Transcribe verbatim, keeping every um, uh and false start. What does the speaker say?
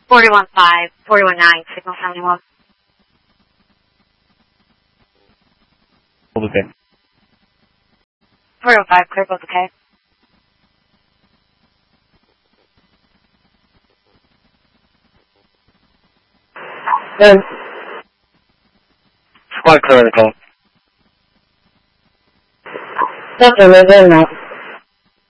forty-one five, forty-one nine, signal seventy-one. Hold okay. forty-one five, clear both okay. Then. Squad clear on the call. Definitely, they're not.